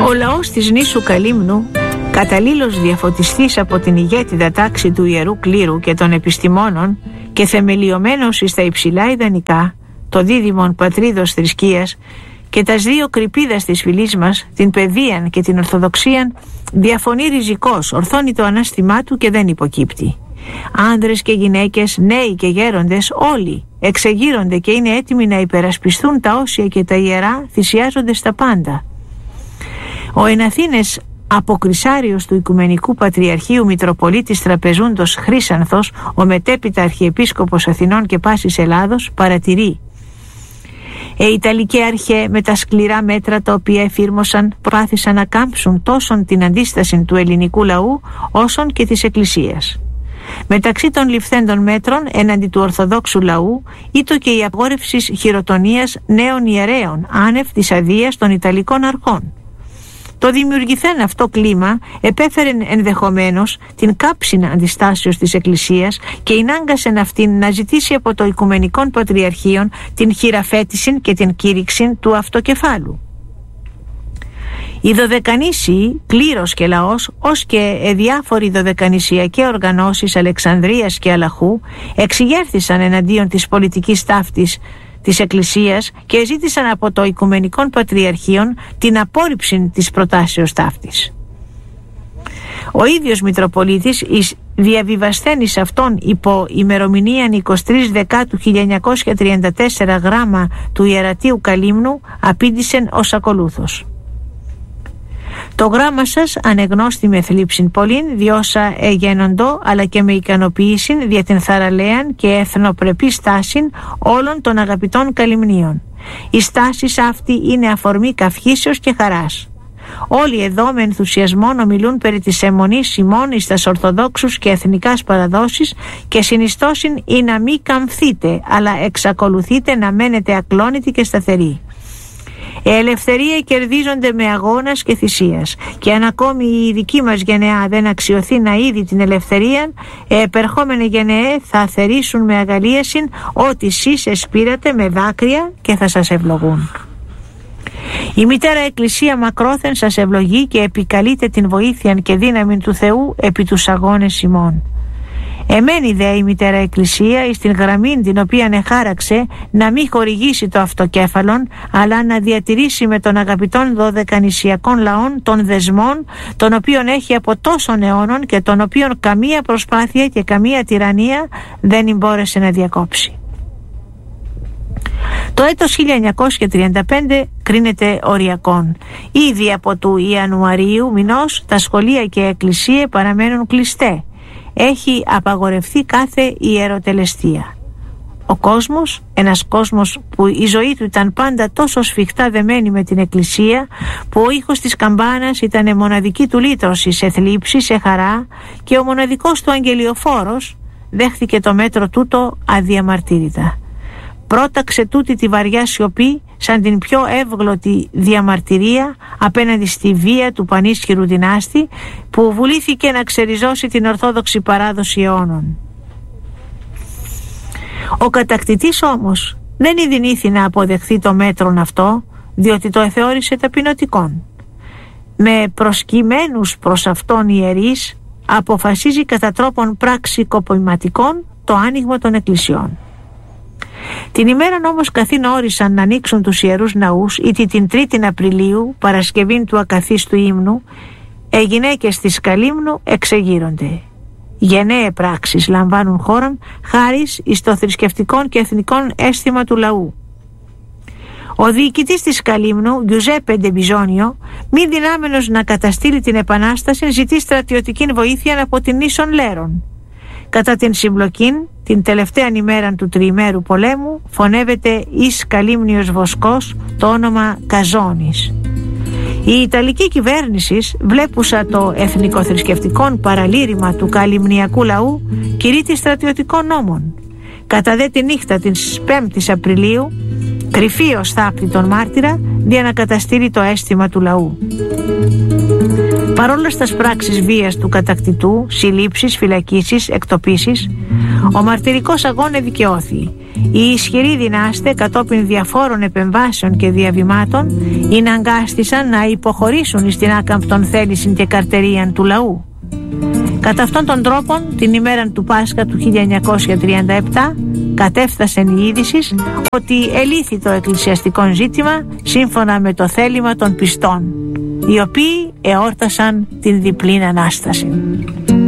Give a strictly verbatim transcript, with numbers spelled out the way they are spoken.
Ο λαός της νήσου Καλύμνου, καταλήλως διαφωτιστής από την ηγέτιδα τάξη του Ιερού Κλήρου και των επιστημόνων και θεμελιωμένος εις τα υψηλά ιδανικά, το δίδυμον πατρίδος θρησκείας και τας δύο κρυπίδας της φυλής μας, την παιδείαν και την ορθοδοξίαν, διαφωνεί ριζικός, ορθώνει το ανάστημά του και δεν υποκύπτει. Άνδρες και γυναίκες, νέοι και γέροντες, όλοι εξεγείρονται και είναι έτοιμοι να υπερασπιστούν τα όσια και τα ιερά, θυσιάζονται στα πάντα. Ο εν Αθήνες αποκρισάριος του Οικουμενικού Πατριαρχείου Μητροπολίτης Τραπεζούντος Χρύσανθος, ο μετέπειτα Αρχιεπίσκοπος Αθηνών και πάσης Ελλάδος, παρατηρεί: «Ε, Ιταλικέ αρχέ, με τα σκληρά μέτρα τα οποία εφήρμοσαν, προσπάθησαν να κάμψουν τόσον την αντίσταση του ελληνικού λαού όσον και της Εκκλησίας. Μεταξύ των ληφθέντων μέτρων έναντι του Ορθοδόξου λαού ήτο και η απαγόρευση χειροτονίας νέων ιερέων άνευ της αδείας των Ιταλικών αρχών. Το δημιουργηθέν αυτό κλίμα επέφερε ενδεχομένως την κάψινα αντιστάσεως της Εκκλησίας και ενάγκασεν αυτήν να ζητήσει από το Οικουμενικών Πατριαρχείων την χειραφέτηση και την κήρυξη του αυτοκεφάλου. Οι δωδεκανήσιοι, κλήρος και λαός, ως και διάφοροι δωδεκανησιακοί οργανώσεις Αλεξανδρίας και Αλαχού εξηγέρθησαν εναντίον της πολιτικής ταύτης της Εκκλησίας και ζήτησαν από το Οικουμενικών Πατριαρχείων την απόρριψη της προτάσεως ταύτης. Ο ίδιος Μητροπολίτης εις διαβιβασθένης αυτόν υπό ημερομηνίαν εικοστή τρίτη Δεκάτου χίλια εννιακόσια τριάντα τέσσερα γράμμα του Ιερατείου Καλύμνου απήντησεν ως ακολούθως: «Το γράμμα σας ανεγνώστη με θλίψην πολλήν, διόσα εγένοντο, αλλά και με ικανοποίησιν δια την θαραλέαν και εθνοπρεπή στάσιν όλων των αγαπητών Καλυμνίων. Η στάση αυτή είναι αφορμή καυχήσεως και χαράς. Όλοι εδώ με ενθουσιασμόν ομιλούν περί της αιμονής ημών εις τας Ορθοδόξους και εθνικάς παραδόσεις και συνιστώσιν ή να μη καμφθείτε, αλλά εξακολουθείτε να μένετε ακλόνητοι και σταθεροί. Η ελευθερία κερδίζονται με αγώνας και θυσίας, και αν ακόμη η δική μας γενεά δεν αξιωθεί να είδει την ελευθερία, οι επερχόμενοι γενναίε θα θερήσουν με αγαλίασιν ότι εσείς εσπήρατε με δάκρυα και θα σας ευλογούν. Η Μητέρα Εκκλησία μακρόθεν σας ευλογεί και επικαλείται την βοήθεια και δύναμη του Θεού επί τους αγώνες ημών. Εμένη δε η Μητέρα Εκκλησία εις την γραμμή την οποία εχάραξε να μην χορηγήσει το αυτοκέφαλον, αλλά να διατηρήσει με των αγαπητών δωδεκανησιακών λαών των δεσμών, των οποίων έχει από τόσων αιώνων και των οποίων καμία προσπάθεια και καμία τυραννία δεν μπόρεσε να διακόψει». Το έτος χίλια εννιακόσια τριάντα πέντε κρίνεται οριακόν. Ήδη από του Ιανουαρίου μηνός τα σχολεία και εκκλησίες παραμένουν κλειστέ. Έχει απαγορευτεί κάθε ιεροτελεστία. Ο κόσμος, ένας κόσμος που η ζωή του ήταν πάντα τόσο σφιχτά δεμένη με την Εκκλησία, που ο ήχος της καμπάνας ήταν μοναδική του λύτρωση σε θλίψη, σε χαρά, και ο μοναδικός του αγγελιοφόρος δέχθηκε το μέτρο τούτο αδιαμαρτύρητα. Πρόταξε τούτη τη βαριά σιωπή σαν την πιο εύγλωτη διαμαρτυρία απέναντι στη βία του πανίσχυρου δυνάστη, που βουλήθηκε να ξεριζώσει την ορθόδοξη παράδοση αιώνων. Ο κατακτητής όμως δεν ειδηνήθη να αποδεχθεί το μέτρον αυτό, διότι το εθεώρησε ταπεινωτικόν. Με προσκυμένους προς αυτόν ιερείς αποφασίζει κατά τρόπον πραξικοπηματικών το άνοιγμα των εκκλησιών. Την ημέραν όμως καθήν όρισαν να ανοίξουν τους ιερούς ναούς, ήτι την τρίτη Απριλίου, Παρασκευήν του ακαθίστου ύμνου, οι γυναίκες της Καλύμνου εξεγείρονται. Γενναίε πράξεις λαμβάνουν χώραν χάρις εις το θρησκευτικών και εθνικών αίσθημα του λαού. Ο διοικητής της Καλύμνου, Γιουζέπε Ντεμπιζόνιο, μη δυνάμενος να καταστήλει την επανάσταση, ζητεί στρατιωτική βοήθεια από την νήσον Λέρων. Κατά την συμπλοκήν, την τελευταία ημέρα του τριημέρου πολέμου, φωνεύεται εις Καλύμνιος Βοσκός το όνομα Καζόνης. Η Ιταλική κυβέρνηση, βλέπουσα το εθνικοθρησκευτικό παραλήρημα του καλυμνιακού λαού, κηρύττει στρατιωτικών νόμων. Κατά δε τη νύχτα της πέμπτης Απριλίου, κρυφή ως θάπτη τον μάρτυρα, για να καταστήλει το αίσθημα του λαού. Παρόλα στα πράξεις βίας του κατακτητού, συλλήψεις, φυλακίσεις, εκτοπίσεις, ο μαρτυρικός αγώνα δικαιώθη. Οι ισχυροί δυνάστες, κατόπιν διαφόρων επεμβάσεων και διαβημάτων, ειναγκάστησαν να υποχωρήσουν στην άκαμπτον θέλησιν και καρτερίαν του λαού. Κατά αυτόν τον τρόπο, την ημέρα του Πάσχα του χίλια εννιακόσια τριάντα επτά, κατέφθασε η είδηση ότι ελήφθη το εκκλησιαστικό ζήτημα σύμφωνα με το θέλημα των πιστών, οι οποίοι εόρτασαν την διπλήν Ανάσταση.